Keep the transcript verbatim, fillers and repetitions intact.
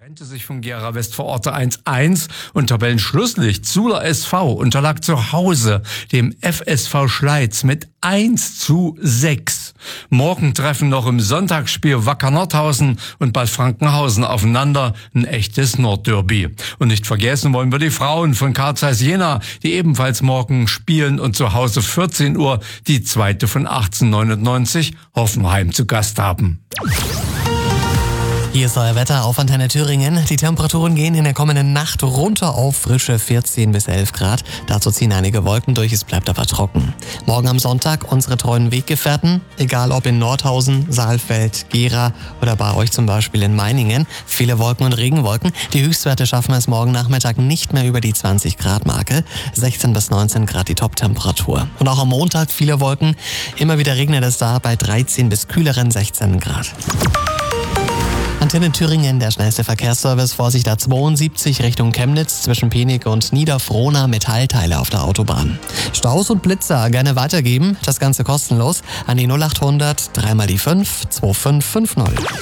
Trennte sich von Gera Westvororte eins eins und Tabellenschlusslicht Zuler S V unterlag zu Hause dem F S V Schleiz mit eins zu sechs. Morgen treffen noch im Sonntagsspiel Wacker Nordhausen und Bad Frankenhausen aufeinander, ein echtes Nordderby. Und nicht vergessen wollen wir die Frauen von Carl Zeiss Jena, die ebenfalls morgen spielen und zu Hause vierzehn Uhr die zweite von achtzehnhundertneunundneunzig Hoffenheim zu Gast haben. Hier ist euer Wetter auf Antenne Thüringen. Die Temperaturen gehen in der kommenden Nacht runter auf frische vierzehn bis elf Grad. Dazu ziehen einige Wolken durch, es bleibt aber trocken. Morgen am Sonntag unsere treuen Weggefährten, egal ob in Nordhausen, Saalfeld, Gera oder bei euch zum Beispiel in Meiningen. Viele Wolken und Regenwolken. Die Höchstwerte schaffen es morgen Nachmittag nicht mehr über die zwanzig Grad Marke. sechzehn bis neunzehn Grad die Toptemperatur. Und auch am Montag viele Wolken. Immer wieder regnet es da bei dreizehn bis kühleren sechzehn Grad. Antenne Thüringen, der schnellste Verkehrsservice, Vorsicht A zweiundsiebzig Richtung Chemnitz zwischen Penig und Niederfrohna, Metallteile auf der Autobahn. Staus und Blitzer gerne weitergeben, das Ganze kostenlos an die null achthundert drei mal die fünf zwei fünf fünf null.